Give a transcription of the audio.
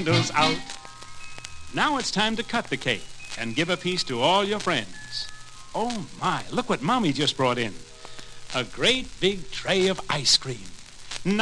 candles out. Now it's time to cut the cake and give a piece to all your friends. Oh, my, look what Mommy just brought in. A great big tray of ice cream.